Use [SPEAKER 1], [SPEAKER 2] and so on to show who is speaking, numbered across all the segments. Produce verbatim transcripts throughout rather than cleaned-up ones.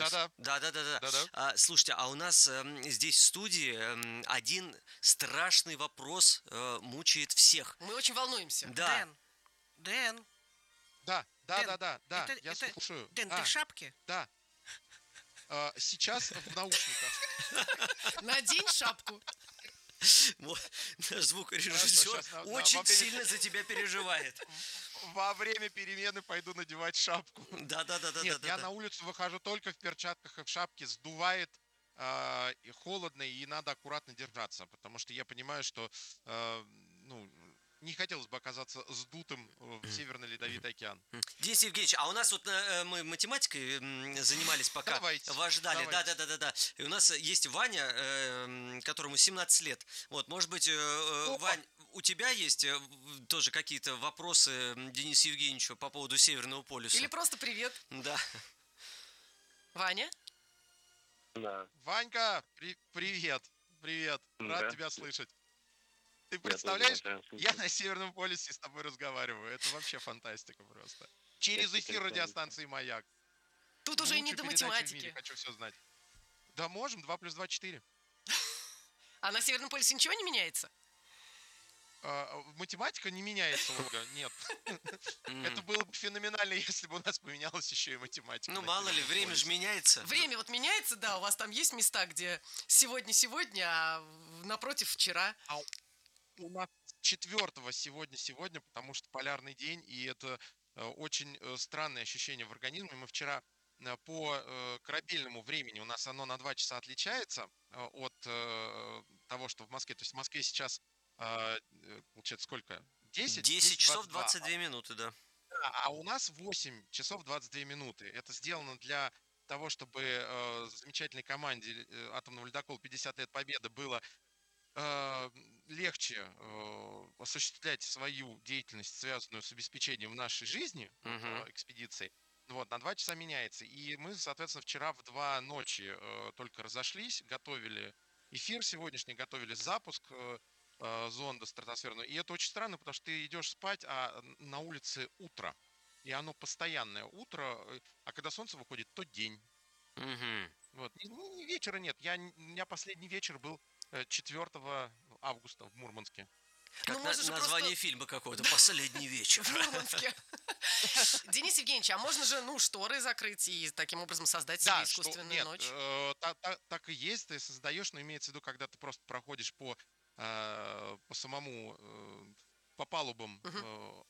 [SPEAKER 1] Да-да.
[SPEAKER 2] Да-да-да-да.
[SPEAKER 1] Да-да.
[SPEAKER 2] А, слушайте, а у нас эм, здесь в студии эм, один страшный вопрос э, мучает всех.
[SPEAKER 3] Мы очень волнуемся.
[SPEAKER 2] Да.
[SPEAKER 4] Дэн, Дэн,
[SPEAKER 1] Да, да,
[SPEAKER 4] Дэн,
[SPEAKER 1] да, да, да,
[SPEAKER 4] это,
[SPEAKER 1] я
[SPEAKER 4] это,
[SPEAKER 1] слушаю.
[SPEAKER 4] Дэн, ты в
[SPEAKER 1] Да,
[SPEAKER 4] шапке?
[SPEAKER 1] да. А, сейчас в наушниках.
[SPEAKER 3] Надень шапку.
[SPEAKER 2] Вот, наш звукорежиссер
[SPEAKER 1] Хорошо, щас на- на-
[SPEAKER 2] очень
[SPEAKER 1] во время-
[SPEAKER 2] сильно за тебя переживает.
[SPEAKER 1] Во время перемены пойду надевать шапку.
[SPEAKER 2] Да-да-да-да-да.
[SPEAKER 1] Нет, я на улицу выхожу только в перчатках и в шапке, сдувает, а, и холодно, и надо аккуратно держаться, потому что я понимаю, что а, ну, не хотелось бы оказаться сдутым в Северный Ледовитый океан.
[SPEAKER 2] Денис Евгеньевич, а у нас вот э, мы математикой м, занимались, пока
[SPEAKER 1] Давайте,
[SPEAKER 2] вас ждали.
[SPEAKER 1] давайте.
[SPEAKER 2] Да-да-да-да. И у нас есть Ваня, э, м, которому семнадцать лет. Вот, может быть, э, э,
[SPEAKER 1] Опа.
[SPEAKER 2] Вань, у тебя есть э, в- тоже какие-то вопросы м, Денису Евгеньевичу по поводу Северного полюса?
[SPEAKER 3] Или просто привет.
[SPEAKER 2] Да.
[SPEAKER 3] Ваня?
[SPEAKER 5] Да,
[SPEAKER 1] Ванька, при- привет, привет, рад
[SPEAKER 5] Да.
[SPEAKER 1] тебя слышать. Ты
[SPEAKER 5] я
[SPEAKER 1] представляешь,
[SPEAKER 5] тоже рад
[SPEAKER 1] я
[SPEAKER 5] слышать.
[SPEAKER 1] на Северном полюсе с тобой разговариваю, это вообще фантастика просто. Через
[SPEAKER 5] Это
[SPEAKER 1] эфир
[SPEAKER 5] прикольно.
[SPEAKER 1] радиостанции «Маяк».
[SPEAKER 3] Тут уже и не
[SPEAKER 1] Лучшая
[SPEAKER 3] до
[SPEAKER 1] передача в мире,
[SPEAKER 3] математики.
[SPEAKER 1] хочу все знать. Да можем, два плюс два четыре.
[SPEAKER 3] А на Северном полюсе ничего не меняется?
[SPEAKER 1] А, математика не меняется, Ольга, нет.
[SPEAKER 2] М.
[SPEAKER 1] Это было бы феноменально, если бы у нас поменялась еще и математика.
[SPEAKER 2] Ну,
[SPEAKER 1] на
[SPEAKER 2] мало ли,
[SPEAKER 1] Северном
[SPEAKER 2] время же
[SPEAKER 1] полюсе.
[SPEAKER 2] меняется.
[SPEAKER 3] Время вот меняется, да, у вас там есть места, где сегодня-сегодня, а в- напротив вчера.
[SPEAKER 1] У нас четвертого сегодня-сегодня, потому что полярный день, и это э, очень э, странное ощущение в организме. Мы вчера э, по э, корабельному времени, у нас оно на два часа отличается э, от э, того, что в Москве. То есть в Москве сейчас, э, э, получается, сколько? десять?
[SPEAKER 2] десять часов
[SPEAKER 1] двадцать два.
[SPEAKER 2] двадцать две минуты, да.
[SPEAKER 1] А а у нас восемь часов двадцать две минуты. Это сделано для того, чтобы э, замечательной команде э, атомного ледокола пятьдесят лет Победы было э, легче э, осуществлять свою деятельность, связанную с обеспечением нашей жизни, вот,
[SPEAKER 2] Мгм.
[SPEAKER 1] э, экспедиции. Вот, на два часа меняется. И мы, соответственно, вчера в два ночи э, только разошлись, готовили эфир сегодняшний, готовили запуск э, э, зонда стратосферного. И это очень странно, потому что ты идешь спать, а на улице утро. И оно постоянное утро, э, а когда солнце выходит, то день.
[SPEAKER 2] Мгм.
[SPEAKER 1] Вот. И, ну, и вечера нет. Я, н- у меня последний вечер был э, четвёртого августа в Мурманске.
[SPEAKER 2] Как
[SPEAKER 3] Ну,
[SPEAKER 2] на-
[SPEAKER 3] можно же
[SPEAKER 2] название
[SPEAKER 3] просто-
[SPEAKER 2] фильма какого-то «Последний вечер».
[SPEAKER 3] В Мурманске. Денис Евгеньевич, а можно же, ну, шторы закрыть и таким образом создать себе
[SPEAKER 1] Да, что,
[SPEAKER 3] искусственную
[SPEAKER 1] нет,
[SPEAKER 3] ночь?
[SPEAKER 1] э, та- та- так и есть, ты создаешь, но имеется в виду, когда ты просто проходишь по, э, по самому, э, по палубам
[SPEAKER 3] Мгм.
[SPEAKER 1] э,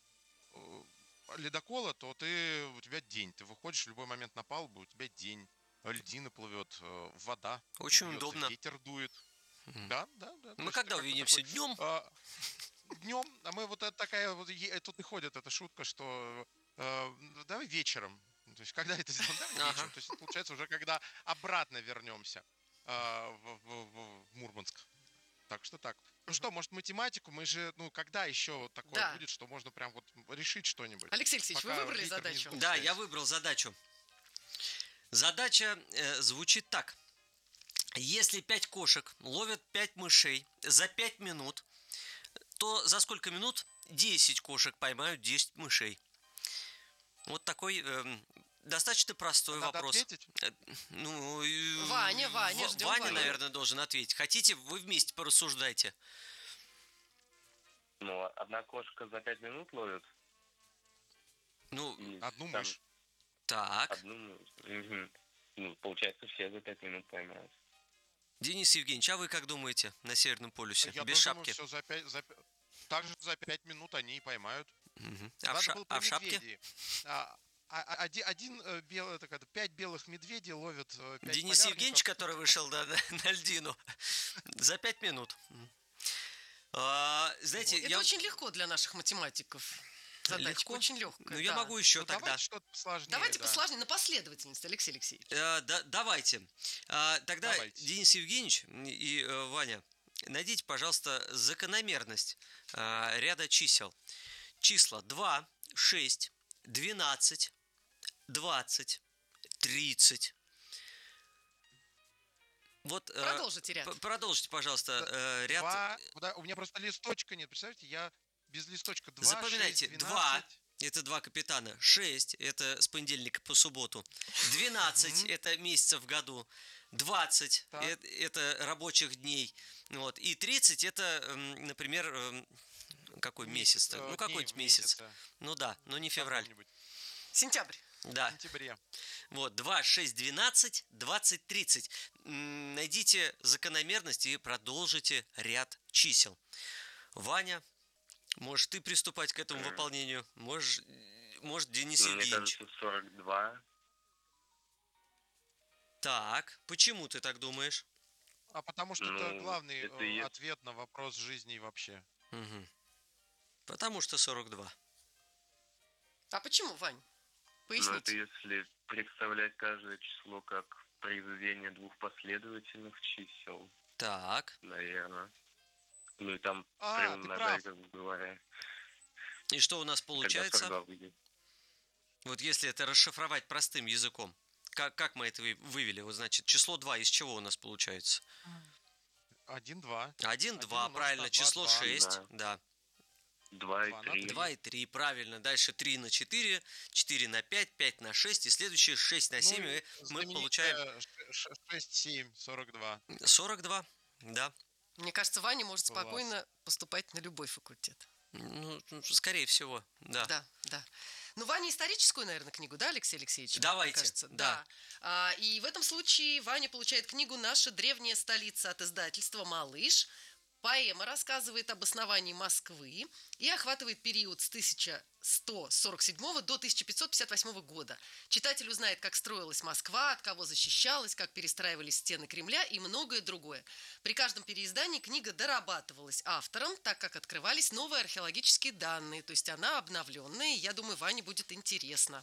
[SPEAKER 1] э, ледокола, то ты, у тебя день. Ты выходишь в любой момент на палубу, у тебя день. Льдина плывет, э, вода.
[SPEAKER 2] Очень
[SPEAKER 1] бьется,
[SPEAKER 2] удобно.
[SPEAKER 1] Ветер дует.
[SPEAKER 2] Мгм.
[SPEAKER 1] Да, да, да. то
[SPEAKER 2] Мы
[SPEAKER 1] есть
[SPEAKER 2] когда
[SPEAKER 1] это как-то
[SPEAKER 2] увидимся?
[SPEAKER 1] такой,
[SPEAKER 2] Днем?
[SPEAKER 1] а, днем, а мы вот это такая вот, е- тут и ходит эта шутка, что э, ну, давай вечером. Ну, то есть, когда это сделаем? Давай
[SPEAKER 2] Ага.
[SPEAKER 1] вечером. То есть, это получается уже, когда обратно вернемся а, в, в- в- в Мурманск. Так что так. Ну что, может, математику? Мы же, ну, когда еще такое
[SPEAKER 3] Да.
[SPEAKER 1] будет, что можно прям вот решить что-нибудь?
[SPEAKER 3] Алексей Алексеевич, вы
[SPEAKER 1] пока
[SPEAKER 3] выбрали
[SPEAKER 1] ветер не
[SPEAKER 3] задачу?
[SPEAKER 1] сдул
[SPEAKER 2] Да,
[SPEAKER 1] связь.
[SPEAKER 2] я выбрал задачу. Задача э, звучит так. Если пять кошек ловят пять мышей за пять минут, то за сколько минут десять кошек поймают десять мышей? Вот такой эм, достаточно простой
[SPEAKER 1] Надо
[SPEAKER 2] вопрос.
[SPEAKER 1] ответить?
[SPEAKER 2] Э, Ну, и-
[SPEAKER 3] Ваня, Ваня,
[SPEAKER 2] В-
[SPEAKER 3] ждем
[SPEAKER 2] Ваня,
[SPEAKER 3] Ваню.
[SPEAKER 2] наверное, должен ответить. Хотите, вы вместе порассуждайте.
[SPEAKER 5] Ну, одна кошка за пять минут ловит.
[SPEAKER 2] Ну,
[SPEAKER 5] И
[SPEAKER 1] Одну
[SPEAKER 5] там
[SPEAKER 1] мышь.
[SPEAKER 2] так.
[SPEAKER 5] Одну мышь. Мгм. Ну, получается, все за пять минут поймают.
[SPEAKER 2] Денис Евгеньевич, а вы как думаете на Северном полюсе?
[SPEAKER 1] Я
[SPEAKER 2] Без
[SPEAKER 1] тоже думаю,
[SPEAKER 2] шапки?
[SPEAKER 1] все за пять, за пя- так же за пять минут они и поймают.
[SPEAKER 2] Мгм. А, в
[SPEAKER 1] Надо
[SPEAKER 2] ша-
[SPEAKER 1] было
[SPEAKER 2] а
[SPEAKER 1] про
[SPEAKER 2] в шапке?
[SPEAKER 1] медведей. А, а- а- оди- один э, белый, это как, пять белых медведей ловят э, пять
[SPEAKER 2] Денис
[SPEAKER 1] полярников.
[SPEAKER 2] Евгеньевич, который вышел на, на- на льдину за пять минут. А, знаете,
[SPEAKER 3] Это
[SPEAKER 2] я,
[SPEAKER 3] очень легко для наших математиков. Задачка
[SPEAKER 2] Легко?
[SPEAKER 3] очень легкая.
[SPEAKER 2] ну, я
[SPEAKER 3] да.
[SPEAKER 2] могу еще
[SPEAKER 1] Ну,
[SPEAKER 2] тогда.
[SPEAKER 1] давайте что-то посложнее.
[SPEAKER 3] Давайте
[SPEAKER 1] да.
[SPEAKER 3] посложнее, на последовательность, Алексей Алексеевич.
[SPEAKER 2] Э, да- давайте. А, тогда,
[SPEAKER 1] Давайте.
[SPEAKER 2] Денис Евгеньевич и э, Ваня, найдите, пожалуйста, закономерность а, ряда чисел. Числа два, шесть, двенадцать, двадцать, тридцать. Вот, э,
[SPEAKER 3] Продолжите ряд.
[SPEAKER 2] п- продолжите, пожалуйста,
[SPEAKER 1] Да,
[SPEAKER 2] э, ряд.
[SPEAKER 1] Два, да, у меня просто листочка нет, представляете, я без листочка. Два,
[SPEAKER 2] Запоминайте,
[SPEAKER 1] шесть,
[SPEAKER 2] два,
[SPEAKER 1] двенадцать.
[SPEAKER 2] это два капитана. шесть – это с понедельника по субботу. двенадцать – это месяцев в году. двадцать – это, это рабочих дней. Вот. И тридцать – это, например, какой месяц?
[SPEAKER 1] Месяц,
[SPEAKER 2] Ну,
[SPEAKER 1] э,
[SPEAKER 2] какой-нибудь
[SPEAKER 1] дней в
[SPEAKER 2] месяц.
[SPEAKER 1] месяце.
[SPEAKER 2] Ну да, но не февраль.
[SPEAKER 1] Какой-нибудь.
[SPEAKER 3] Сентябрь.
[SPEAKER 2] Да.
[SPEAKER 1] В сентябре.
[SPEAKER 2] Вот, два, шесть, двенадцать, двадцать, тридцать. М, Найдите закономерность и продолжите ряд чисел. Ваня, можешь ты приступать к этому выполнению? Можешь, может Денис
[SPEAKER 5] Мне
[SPEAKER 2] Евгеньевич.
[SPEAKER 5] кажется, сорок два.
[SPEAKER 2] Так, почему ты так думаешь?
[SPEAKER 1] А потому что это
[SPEAKER 5] Ну,
[SPEAKER 1] главный
[SPEAKER 5] это
[SPEAKER 1] э,
[SPEAKER 5] и есть.
[SPEAKER 1] ответ на вопрос жизни вообще.
[SPEAKER 2] Мгм. Потому что сорок два.
[SPEAKER 3] А почему, Вань?
[SPEAKER 5] Но это
[SPEAKER 3] Поясните.
[SPEAKER 5] если представлять каждое число как произведение двух последовательных чисел,
[SPEAKER 2] Так,
[SPEAKER 5] наверное. Ну и там
[SPEAKER 1] А, ты
[SPEAKER 5] приумножать,
[SPEAKER 1] прав.
[SPEAKER 5] как бы говоря,
[SPEAKER 2] и что у нас
[SPEAKER 5] тогда
[SPEAKER 2] получается?
[SPEAKER 5] сорок два выйдет.
[SPEAKER 2] Вот если это расшифровать простым языком. Как, как мы это вы- вывели? Вот, значит, число два из чего у нас получается?
[SPEAKER 1] Один, два.
[SPEAKER 2] один, два,
[SPEAKER 1] умножить
[SPEAKER 2] правильно.
[SPEAKER 1] на два,
[SPEAKER 2] Число
[SPEAKER 1] два.
[SPEAKER 2] шесть,
[SPEAKER 5] Да.
[SPEAKER 2] да.
[SPEAKER 5] Два
[SPEAKER 1] Два
[SPEAKER 5] и
[SPEAKER 1] на
[SPEAKER 5] три.
[SPEAKER 1] три.
[SPEAKER 2] два и три, правильно. Дальше три на четыре, четыре на пять, пять на шесть. И следующие шесть на семь.
[SPEAKER 1] Ну,
[SPEAKER 2] И мы получаем
[SPEAKER 1] шесть, семь, сорок два.
[SPEAKER 2] сорок два. Да.
[SPEAKER 3] Мне кажется, Ваня может
[SPEAKER 1] Класс.
[SPEAKER 3] спокойно поступать на любой факультет.
[SPEAKER 2] Ну, скорее всего, да.
[SPEAKER 3] Да, да. Ну, Ваня историческую, наверное, книгу, да, Алексей Алексеевич? Мне
[SPEAKER 2] Давайте,
[SPEAKER 3] кажется?
[SPEAKER 2] да.
[SPEAKER 3] А, и в этом случае Ваня получает книгу «Наша древняя столица» от издательства «Малыш». Поэма рассказывает об основании Москвы и охватывает период с тысяча сто сорок седьмого до тысяча пятьсот пятьдесят восьмого года. Читатель узнает, как строилась Москва, от кого защищалась, как перестраивались стены Кремля и многое другое. При каждом переиздании книга дорабатывалась автором, так как открывались новые археологические данные, то есть она обновленная, и я думаю, Ване будет интересно.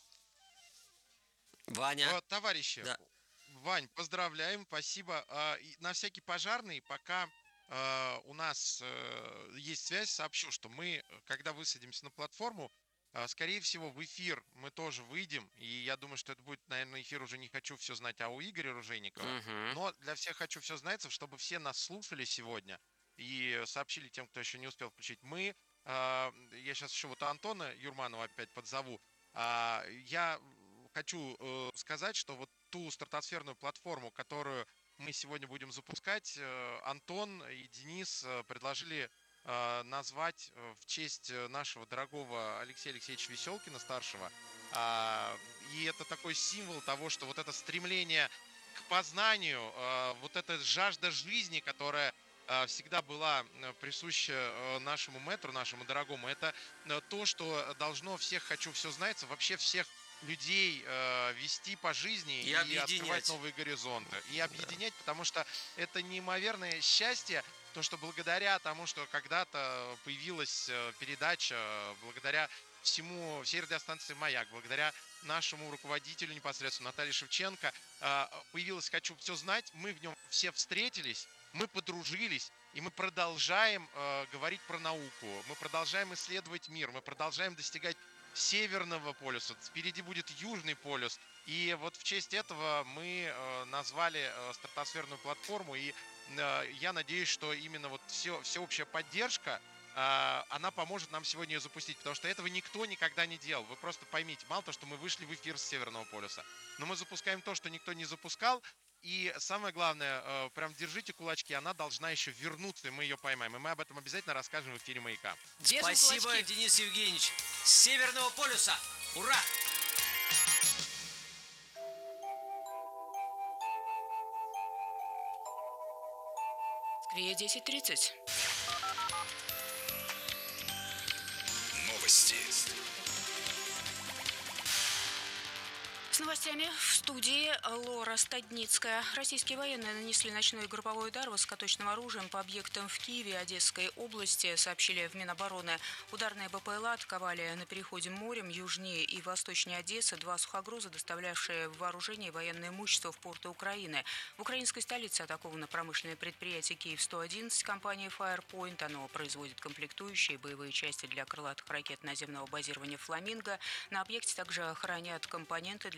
[SPEAKER 2] Ваня.
[SPEAKER 1] Вот, товарищи,
[SPEAKER 2] Да.
[SPEAKER 1] Вань, поздравляем, спасибо. А, и на всякий пожарный, пока а, у нас э, есть связь, сообщу, что мы, э, когда высадимся на платформу, а, скорее всего, в эфир мы тоже выйдем. И я думаю, что это будет, наверное, эфир уже «Не хочу все знать», а у Игоря Ружейникова.
[SPEAKER 2] Мгм.
[SPEAKER 1] Но для всех «Хочу все знать», чтобы все нас слушали сегодня и сообщили тем, кто еще не успел включить. Мы, а, я сейчас еще вот Антона Юрманова опять подзову. А, Я хочу э, сказать, что вот ту стратосферную платформу, которую мы сегодня будем запускать, э, Антон и Денис э, предложили э, назвать э, в честь э, нашего дорогого Алексея Алексеевича Веселкина, старшего. А, И это такой символ того, что вот это стремление к познанию, э, вот эта жажда жизни, которая э, всегда была э, присуща э, нашему мэтру, нашему дорогому, это э, то, что должно всех «Хочу все знать», вообще всех людей э, вести по жизни
[SPEAKER 2] И
[SPEAKER 1] и,
[SPEAKER 2] объединять.
[SPEAKER 1] открывать новые горизонты. И объединять, потому что это неимоверное счастье, то, что благодаря тому, что когда-то появилась э, передача, э, благодаря всему, всей радиостанции «Маяк», благодаря нашему руководителю непосредственно Наталье Шевченко, э, появилось «Хочу все знать», мы в нем все встретились, мы подружились, и мы продолжаем э, говорить про науку, мы продолжаем исследовать мир, мы продолжаем достигать Северного полюса, впереди будет Южный полюс. И вот в честь этого мы э, назвали э, стратосферную платформу, и э, я надеюсь, что именно вот все, всеобщая поддержка, э, она поможет нам сегодня ее запустить, потому что этого никто никогда не делал. Вы просто поймите, мало того, что мы вышли в эфир с Северного полюса, но мы запускаем то, что никто не запускал, и самое главное, э, прям держите кулачки, она должна еще вернуться, и мы ее поймаем. И мы об этом обязательно расскажем в эфире «Маяка».
[SPEAKER 3] Держим
[SPEAKER 2] Спасибо,
[SPEAKER 3] кулачки.
[SPEAKER 2] Денис Евгеньевич. С Северного полюса. Ура!
[SPEAKER 4] Скорее десять тридцать.
[SPEAKER 6] Новости.
[SPEAKER 4] С новостями в студии Лора Стадницкая. Российские военные нанесли ночной групповой удар высокоточным оружием по объектам в Киеве и Одесской области, сообщили в Минобороны. Ударные БПЛА атаковали на переходе морем южнее и восточнее Одессы два сухогруза, доставлявшие в вооружение военное имущество в порты Украины. В украинской столице атаковано промышленное предприятие Киев сто одиннадцать компании Firepoint. Оно производит комплектующие и боевые части для крылатых ракет наземного базирования «Фламинго». На объекте также хранят компоненты для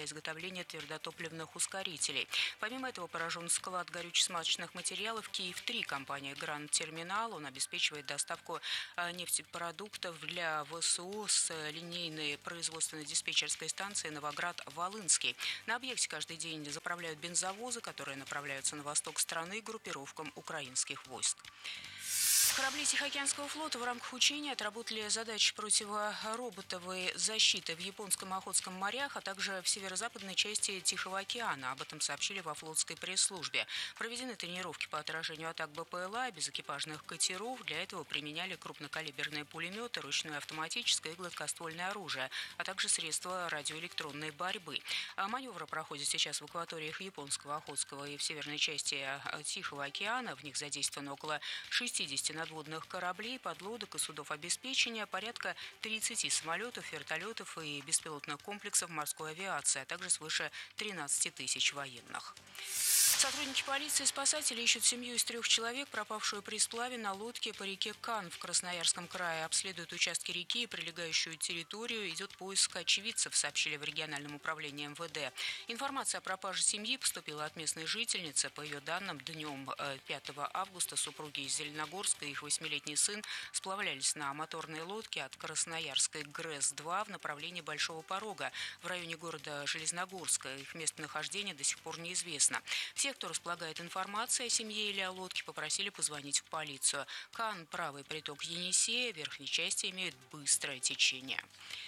[SPEAKER 4] для изготовления твердотопливных ускорителей. Помимо этого поражен склад горюче-смазочных материалов «Киев-три». Компания «Гранд Терминал». Он обеспечивает доставку нефтепродуктов для ВСУ с линейной производственно-диспетчерской станции Новоград-Волынский. На объекте каждый день заправляют бензовозы, которые направляются на восток страны группировкам украинских войск. Корабли Тихоокеанского флота в рамках учения отработали задачи противороботовой защиты в Японском и Охотском морях, а также в северо-западной части Тихого океана. Об этом сообщили во флотской пресс-службе. Проведены тренировки по отражению атак БПЛА без экипажных катеров. Для этого применяли крупнокалиберные пулеметы, ручное автоматическое и гладкоствольное оружие, а также средства радиоэлектронной борьбы. Маневры проходят сейчас в акваториях Японского, Охотского и в северной части Тихого океана. В них задействовано около шестидесяти надводных кораблей, подлодок и судов обеспечения, порядка тридцати самолетов, вертолетов и беспилотных комплексов морской авиации, а также свыше тринадцати тысяч военных. Сотрудники полиции и спасатели ищут семью из трех человек, пропавшую при сплаве на лодке по реке Кан в Красноярском крае. Обследуют участки реки и прилегающую территорию. Идет поиск очевидцев, сообщили в региональном управлении эм вэ дэ. Информация о пропаже семьи поступила от местной жительницы. По ее данным, днем пятого августа супруги из Зеленогорска и их восьмилетний сын сплавлялись на моторной лодке от Красноярской ГРЭС два в направлении Большого Порога в районе города Железногорска. Их местонахождение до сих пор неизвестно. Все, кто располагает информацией о семье или о лодке, попросили позвонить в полицию. Кан – правый приток Енисея, в верхней части имеет быстрое течение.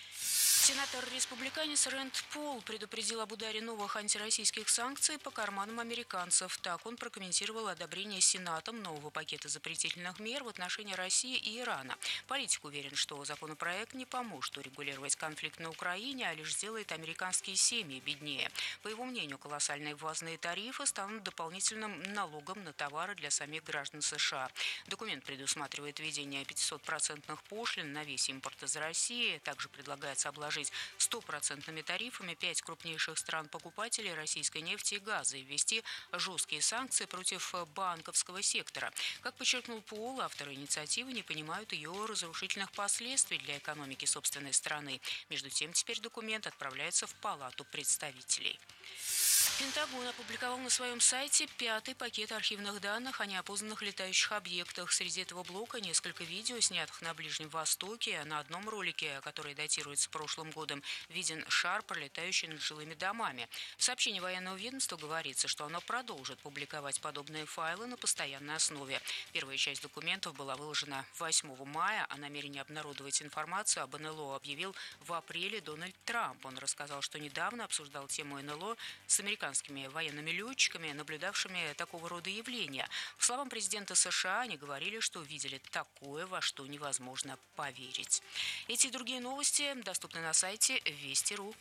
[SPEAKER 4] Сенатор-республиканец Рэнд Пол предупредил об ударе новых антироссийских санкций по карманам американцев. Так он прокомментировал одобрение Сенатом нового пакета запретительных мер в отношении России и Ирана. Политик уверен, что законопроект не поможет урегулировать конфликт на Украине, а лишь сделает американские семьи беднее. По его мнению, колоссальные ввозные тарифы станут дополнительным налогом на товары для самих граждан США. Документ предусматривает введение пятисотпроцентных пошлин на весь импорт из России. Также предлагается обложить стопроцентными тарифами пять крупнейших стран-покупателей российской нефти и газа и ввести жесткие санкции против банковского сектора. Как подчеркнул Пол, авторы инициативы не понимают ее разрушительных последствий для экономики собственной страны. Между тем, теперь документ отправляется в Палату представителей. Пентагон опубликовал на своем сайте пятый пакет архивных данных о неопознанных летающих объектах. Среди этого блока несколько видео, снятых на Ближнем Востоке. На одном ролике, который датируется прошлым годом, виден шар, пролетающий над жилыми домами. В сообщении военного ведомства говорится, что оно продолжит публиковать подобные файлы на постоянной основе. Первая часть документов была выложена восьмого мая. О намерении обнародовать информацию об эн эл о объявил в апреле Дональд Трамп. Он рассказал, что недавно обсуждал тему эн эл о с американскими военными летчиками, наблюдавшими такого рода явления. По словам президента США, они говорили, что увидели такое, во что невозможно поверить. Эти и другие новости доступны на сайте вести точка ру.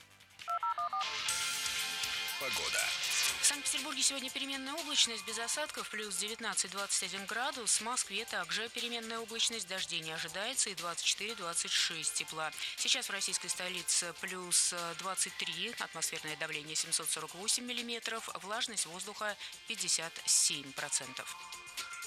[SPEAKER 6] Погода.
[SPEAKER 4] В Санкт-Петербурге сегодня переменная облачность без осадков, плюс девятнадцать - двадцать один градус. В Москве также переменная облачность, дождей не ожидается, и двадцать четыре - двадцать шесть тепла. Сейчас в российской столице плюс двадцать три, атмосферное давление семьсот сорок восемь миллиметров, влажность воздуха пятьдесят семь процентов.